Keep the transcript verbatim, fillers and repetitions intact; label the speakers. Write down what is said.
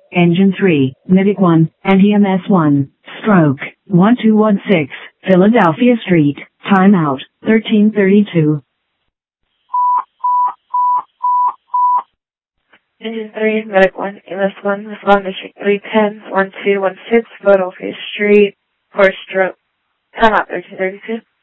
Speaker 1: Engine three, Medic one, and E M S one, stroke, one two one six, Philadelphia Street, timeout, thirteen thirty-two.
Speaker 2: Engine three, Medic one, E M S one, respond District three ten, one two one six, Philadelphia Street, for stroke, timeout, thirteen thirty-two.